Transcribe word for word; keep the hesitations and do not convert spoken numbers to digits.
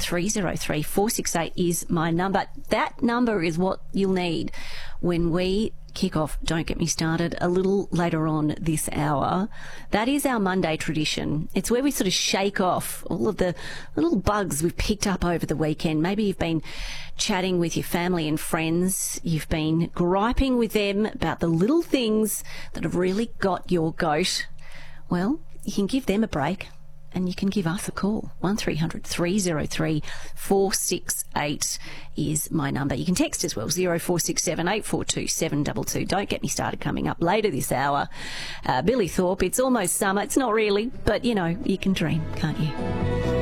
three oh three, four six eight is my number. That number is what you'll need when we kick off Don't Get Me Started a little later on this hour. That is our Monday tradition. It's where we sort of shake off all of the little bugs we've picked up over the weekend. Maybe you've been chatting with your family and friends. You've been griping with them about the little things that have really got your goat. Well, you can give them a break. And you can give us a call. one three hundred, three oh three, four six eight is my number. You can text as well, oh four six seven, eight four two, seven two two. Don't Get Me Started coming up later this hour. Uh, Billy Thorpe, it's almost summer. It's not really, but, you know, you can dream, can't you?